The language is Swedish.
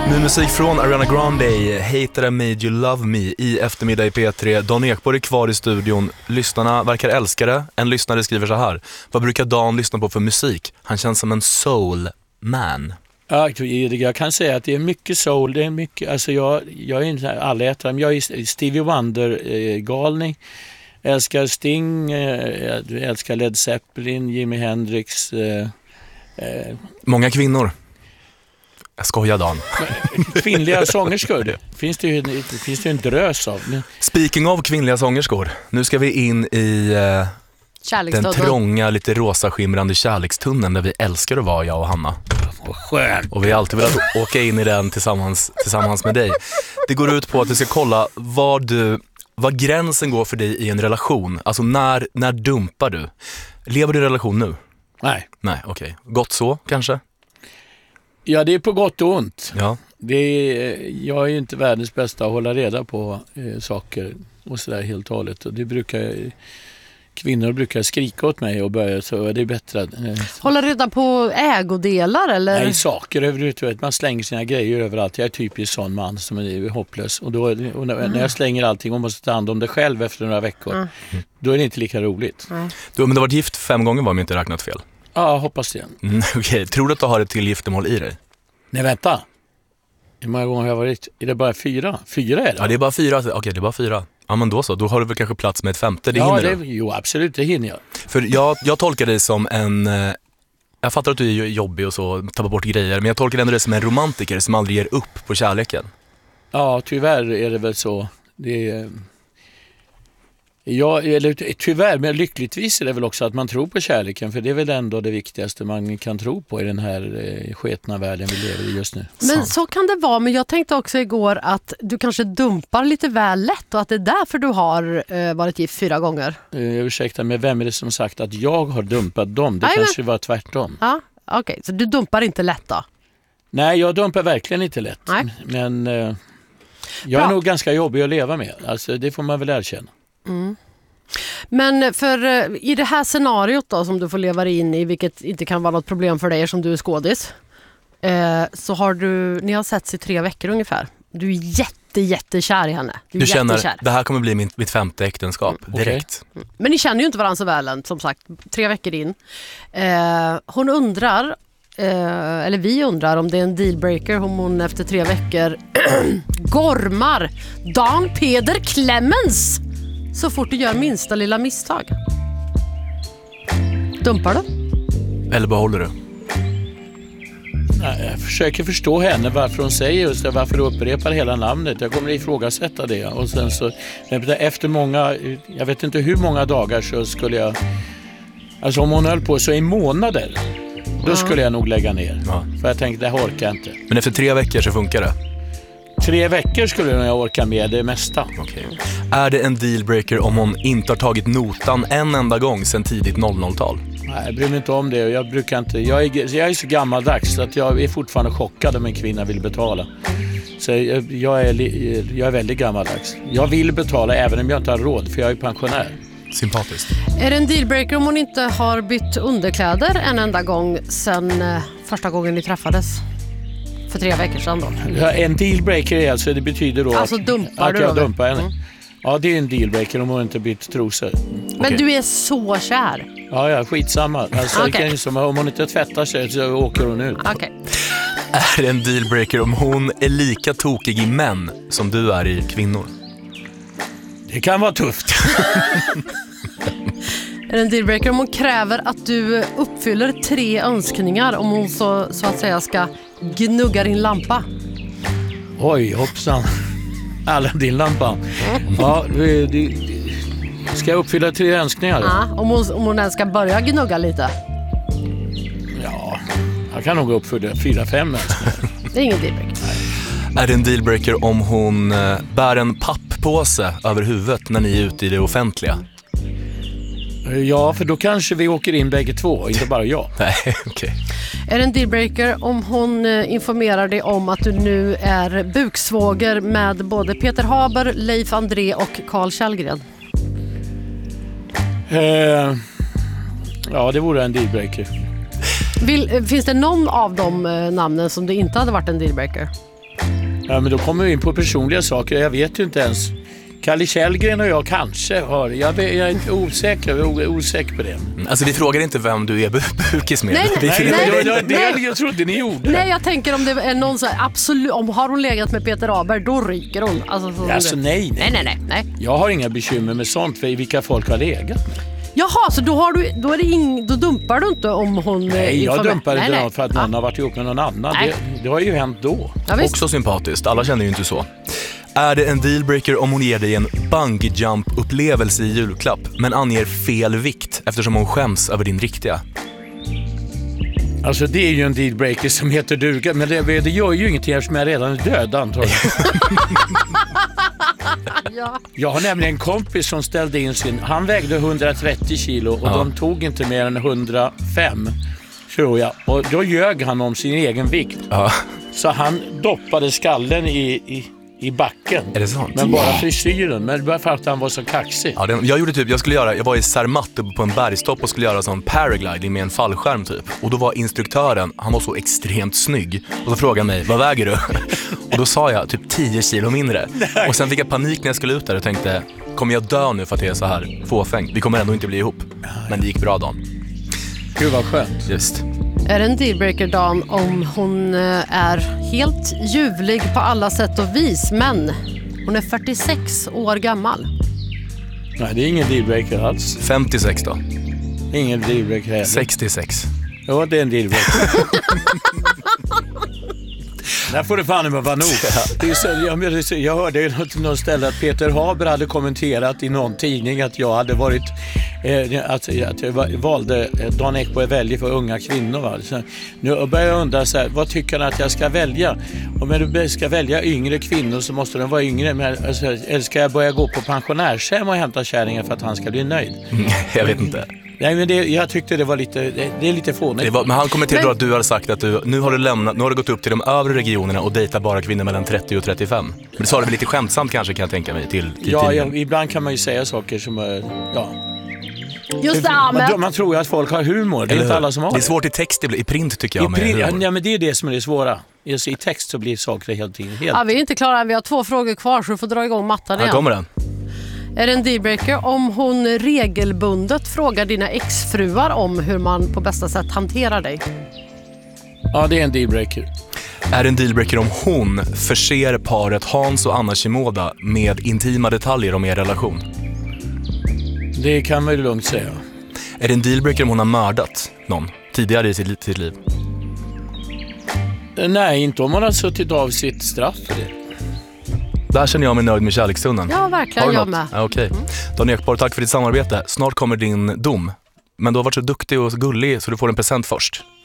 Ny musik från Ariana Grande, Hater I Made You Love Me, i eftermiddag i P3. Dan Ekborg är kvar i studion. Lyssnarna verkar älska det. En lyssnare skriver så här: vad brukar Dan lyssna på för musik? Han känns som en soul man. Ja, jag kan säga att det är mycket soul. Det är mycket, alltså jag är inte allätare. Jag är Stevie Wonder-galning. Älskar Sting, älskar Led Zeppelin, Jimi Hendrix. Många kvinnor. Jag skojar, Dan. Kvinnliga sångerskor finns det ju en drös av. Speaking of kvinnliga sångerskor, nu ska vi in i den trånga, lite rosa skimrande kärlekstunneln där vi älskar att vara, jag och Hanna. Skönt. Och vi har alltid velat åka in i den tillsammans med dig. Det går ut på att du ska kolla vad gränsen går för dig i en relation. Alltså när dumpar du? Lever du i relation nu? Nej. Nej, okej. Gott så, kanske? Ja, det är på gott och ont. Ja. Jag är ju inte världens bästa att hålla reda på saker och sådär helt och hållet. Och kvinnor brukar skrika åt mig och börja, så det är bättre. Hålla reda på ägodelar eller? Nej, saker överhuvudtaget. Man slänger sina grejer överallt. Jag är typiskt sån man som är hopplös. Och när jag slänger allting och måste ta hand om det själv efter några veckor, då är det inte lika roligt. Men du har varit gift 5 gånger, var man inte räknat fel? Ja, hoppas det. Okej. Tror du att du har ett till giftermål i dig? Nej, vänta. Hur många gånger har jag varit? Är det bara 4? 4 är det? Ja, det är bara 4. Okej, det är bara 4. Ja, men då så. Då har du väl kanske plats med ett 5:e. Det hinner du. Jo, absolut. Det hinner jag. För jag tolkar dig som en... Jag fattar att du är jobbig och så, tappar bort grejer. Men jag tolkar ändå dig som en romantiker som aldrig ger upp på kärleken. Ja, tyvärr är det väl så. Tyvärr, men lyckligtvis är det väl också att man tror på kärleken, för det är väl ändå det viktigaste man kan tro på i den här sketna världen vi lever i just nu. Men så kan det vara, men jag tänkte också igår att du kanske dumpar lite väl lätt och att det är därför du har varit gift 4 gånger. Ursäkta, men vem är det som sagt att jag har dumpat dem? Det kanske var tvärtom. Ja, okej. Så du dumpar inte lätt då? Nej, jag dumpar verkligen inte lätt. Nej. Men jag är nog ganska jobbig att leva med. Alltså, det får man väl erkänna. Mm. Men i det här scenariot då, som du får leva in i, vilket inte kan vara något problem för dig som du är skådis, så ni har setts i 3 veckor ungefär. Du är jättekär i henne. Du känner, det här kommer bli mitt 5:e äktenskap direkt. Okay. Men ni känner ju inte varandra så väl än, som sagt, 3 veckor in. Hon undrar, eller vi undrar, om det är en dealbreaker om hon efter 3 veckor gormar Dan Peder Clemens så fort du gör minsta lilla misstag. Dumpar du? Eller behåller du? Jag försöker förstå henne, varför hon säger just det, varför du upprepar hela namnet. Jag kommer att ifrågasätta det. Och sen så, efter jag vet inte hur många dagar, så skulle jag... Alltså om hon höll på så i månader, då skulle jag nog lägga ner. Ja. För jag tänkte, det här orkar jag inte. Men efter 3 veckor så funkar det? 3 veckor skulle jag orka med det mesta. Okay. Är det en dealbreaker om hon inte har tagit notan en enda gång sedan tidigt 00-tal? Nej, jag bryr mig inte om det. Jag brukar inte. Jag är så gammaldags så att jag är fortfarande chockad om en kvinna vill betala. Så jag är väldigt gammaldags. Jag vill betala även om jag inte har råd, för jag är pensionär. Sympatiskt. Är det en dealbreaker om hon inte har bytt underkläder en enda gång sedan första gången ni träffades? För 3 veckor sedan då. Ja, en dealbreaker är alltså, det betyder då alltså, att jag dumpar henne. Ja, det är en dealbreaker om hon inte bytt trosor. Men du är så kär. Ja, skitsamma. Alltså, om hon inte tvättar sig så åker hon ut. Okay. Är det en dealbreaker om hon är lika tokig i män som du är i kvinnor? Det kan vara tufft. Är det en dealbreaker om hon kräver att du uppfyller 3 önskningar om hon så att säga ska gnugga din lampa? Oj, hoppsan. Alla din lampa. Ja, ska jag uppfylla 3 önskningar? Ja, om hon ens ska börja gnugga lite. Ja, jag kan nog uppfylla 4-5 önskningar. Det är ingen dealbreaker. Är det en dealbreaker om hon bär en papppåse över huvudet när ni är ute i det offentliga? Ja, för då kanske vi åker in bägge två, inte bara jag. Nej, okej. Är det en dealbreaker om hon informerar dig om att du nu är buksvåger med både Peter Haber, Leif André och Carl Källgren? Ja, det vore en dealbreaker. Finns det någon av de namnen som det inte hade varit en dealbreaker? Ja, men då kommer vi in på personliga saker. Jag vet ju inte ens. Kalle Källgren och jag kanske har... Jag är inte osäker på det. Alltså vi frågar inte vem du är bukis med. Nej, jag trodde ni gjorde. Nej, jag tänker om det är någon så här, absolut, om har hon legat med Peter Aber, då ryker hon. Alltså, nej. Jag har inga bekymmer med sånt, för vilka folk har legat med. Jaha, så då dumpar du inte om hon... Nej, jag dumpar inte någon för att någon har varit ihop med någon annan. Det har ju hänt då. Ja, också sympatiskt, alla känner ju inte så. Är det en dealbreaker om hon ger dig en bungee jump-upplevelse i julklapp men anger fel vikt eftersom hon skäms över din riktiga? Alltså det är ju en dealbreaker som heter duga, men det gör ju ingenting eftersom jag redan är död, antagligen. Ja. Jag har nämligen en kompis som ställde in han vägde 130 kilo och de tog inte mer än 105, tror jag. Och då ljög han om sin egen vikt. Ja. Så han doppade skallen i backen. Är det sant? Men bara frisyren, men bara för att han var så kaxig. Ja, jag var i Zermatt uppe på en bergstopp och skulle göra sån paragliding med en fallskärm typ. Och då var instruktören, han var så extremt snygg. Och så frågade han mig, vad väger du? Och då sa jag typ 10 kilo mindre. Och sen fick jag panik när jag skulle ut där och tänkte, kommer jag dö nu för att jag är så här fåfäng? Vi kommer ändå inte bli ihop. Men det gick bra, Dan. Gud vad skönt. Just. Är det en dealbreaker, Dan, om hon är helt ljuvlig på alla sätt och vis, men hon är 46 år gammal? Nej, det är ingen dealbreaker alls. 56 då? Ingen dealbreaker heller. 66. Ja, det är en dealbreaker. Där får det fan vara nog. Jag hörde någon ställe att Peter Haber hade kommenterat i någon tidning att jag hade varit att jag valde Dan Ekborg väljer för unga kvinnor. Va? Så nu börjar jag undra så här, vad tycker han att jag ska välja? Om jag ska välja yngre kvinnor så måste de vara yngre. Men, alltså, eller ska jag börja gå på pensionärshem och hämta kärringen för att han ska bli nöjd? Jag vet inte. Nej, men jag tyckte det var lite, det är lite fånigt. Men han kommenterade då att du har sagt att nu har du gått upp till de övre regionerna och dejtar bara kvinnor mellan 30 och 35. Men det sa du väl lite skämtsamt kanske, kan jag tänka mig, till tidningen. Ibland kan man ju säga saker som, Just det, man tror ju att folk har humor, det är inte alla som har det. Det är svårt i text, i print tycker jag. Ja, men det är det som är det svåra. I text så blir saker helt... Ja, vi är inte klara än, vi har 2 frågor kvar så du får dra igång mattan igen. Här kommer den. Är det en dealbreaker om hon regelbundet frågar dina exfruar om hur man på bästa sätt hanterar dig? Ja, det är en dealbreaker. Är det en dealbreaker om hon förser paret Hans och Anna Shimoda med intima detaljer om er relation? Det kan man ju lugnt säga. Är det en dealbreaker om hon har mördat någon tidigare i sitt liv? Nej, inte om hon har suttit av sitt straff för det. Där känner jag mig nöjd med kärleksstunden. Ja, verkligen, jag med. Ja, okej. Dan Ekborg, tack för ditt samarbete. Snart kommer din dom. Men du har varit så duktig och gullig så du får en present först.